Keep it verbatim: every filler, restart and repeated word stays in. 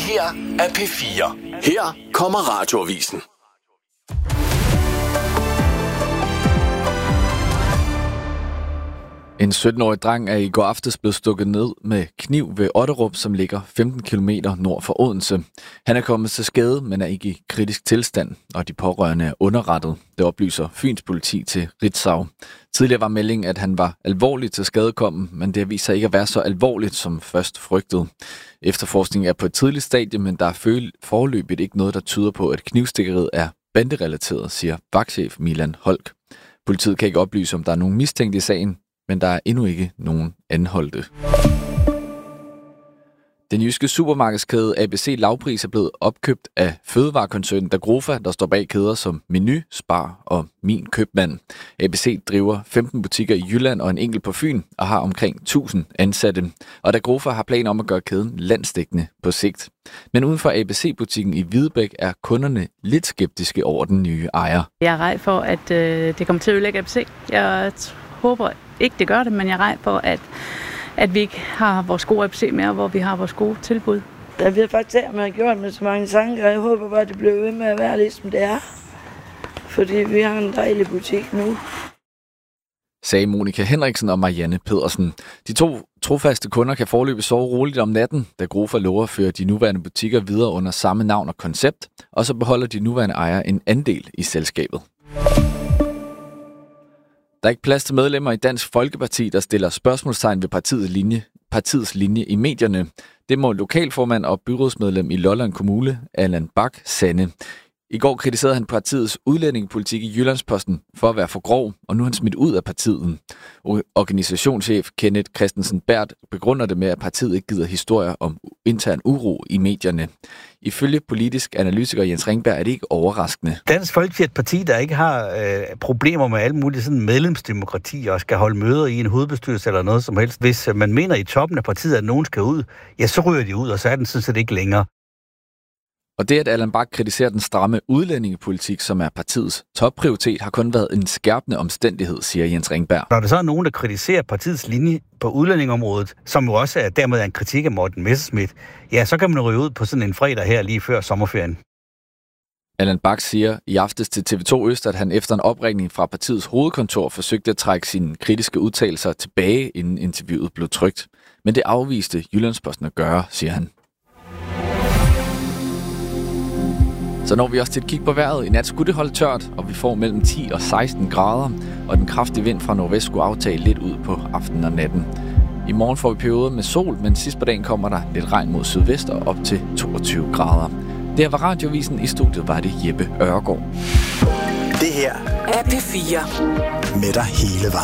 her er P fire. Her kommer Radioavisen. En sytten-årig dreng er i går aftes blevet stukket ned med kniv ved Otterup, som ligger femten kilometer nord for Odense. Han er kommet til skade, men er ikke i kritisk tilstand, og de pårørende er underrettet. Det oplyser Fyns politi til Ritzau. Tidligere var meldingen, at han var alvorligt til skadekommen, men det viser ikke at være så alvorligt, som først frygtet. Efterforskningen er på et tidligt stadie, men der er foreløbigt ikke noget, der tyder på, at knivstikkeriet er banderelateret, siger vagtchef Milan Holk. Politiet kan ikke oplyse, om der er nogen mistænkt i sagen, men der er endnu ikke nogen anholdte. Den jyske supermarkedskæde A B C Lavpris er blevet opkøbt af fødevarekoncernen Dagrofa, der står bag kæder som Meny, Spar og Min Købmand. A B C driver femten butikker i Jylland og en enkelt på Fyn og har omkring tusind ansatte. Og Dagrofa har planer om at gøre kæden landsdækkende på sigt. Men uden for A B C-butikken i Hvidebæk er kunderne lidt skeptiske over den nye ejer. Jeg er rej for, at øh, det kommer til at ødelægge A B C. Jeg håber ikke, det gør det, men jeg er rej for, at at vi ikke har vores gode A B C mere, hvor vi har vores gode tilbud. Jeg ved faktisk, at man har gjort med så mange tanker, og jeg håber bare, at det bliver ved med at være ligesom det er. Fordi vi har en dejlig butik nu. Sagde Monika Henriksen og Marianne Pedersen. De to trofaste kunder kan foreløbig sove roligt om natten, da Dagrofa lover at føre de nuværende butikker videre under samme navn og koncept, og så beholder de nuværende ejere en andel i selskabet. Der er ikke plads til medlemmer i Dansk Folkeparti, der stiller spørgsmålstegn ved partiets linje, partiets linje i medierne. Det må lokalformand og byrådsmedlem i Lolland Kommune, Allan Bak, sande. I går kritiserede han partiets udlændingepolitik i Jyllandsposten for at være for grov, og nu er han smidt ud af partiet. Organisationschef Kenneth Christensen Bært begrunder det med, at partiet ikke gider historier om intern uro i medierne. Ifølge politisk analytiker Jens Ringberg er det ikke overraskende. Dansk Folkeparti er et parti, der ikke har øh, problemer med alle mulige sådan medlemsdemokrati og skal holde møder i en hovedbestyrelse eller noget som helst. Hvis man mener i toppen af partiet, at nogen skal ud, ja, så ryger de ud, og så er den sådan set ikke længere. Og det, at Allan Bak kritiserer den stramme udlændingepolitik, som er partiets topprioritet, har kun været en skærpende omstændighed, siger Jens Ringberg. Når der så er nogen, der kritiserer partiets linje på udlændingeområdet, som jo også er dermed en kritik af Morten Messerschmidt, ja, så kan man ryge ud på sådan en fredag her lige før sommerferien. Allan Bak siger i aftes til T V to Øst, at han efter en opringning fra partiets hovedkontor forsøgte at trække sine kritiske udtalelser tilbage, inden interviewet blev trykt. Men det afviste Jyllandsposten at gøre, siger han. Så når vi også til et kig på vejret. I nat skulle det holde tørt, og vi får mellem ti og seksten grader, og den kraftige vind fra nordvest skulle aftage lidt ud på aftenen og natten. I morgen får vi perioder med sol, men sidst på dagen kommer der lidt regn mod sydvest og op til toogtyve grader. Der var Radioavisen. I studiet var det Jeppe Ørgaard. Det her er P fire. Med dig hele vejen.